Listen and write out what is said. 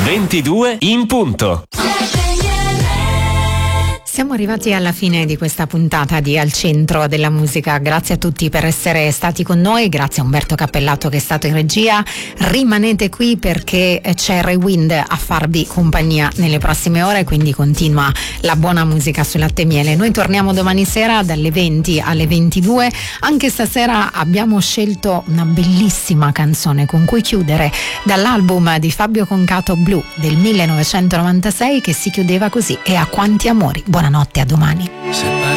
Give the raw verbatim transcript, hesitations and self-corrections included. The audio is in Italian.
ventidue in punto. Siamo arrivati alla fine di questa puntata di Al Centro della Musica. Grazie a tutti per essere stati con noi, grazie a Umberto Cappellato che è stato in regia. Rimanete qui perché c'è Rewind a farvi compagnia nelle prossime ore, quindi continua la buona musica sul latte e miele. Noi torniamo domani sera dalle venti alle ventidue. Anche stasera abbiamo scelto una bellissima canzone con cui chiudere, dall'album di Fabio Concato Blu del millenovecentonovantasei, che si chiudeva così: E a quanti amori. Buonanotte, a domani.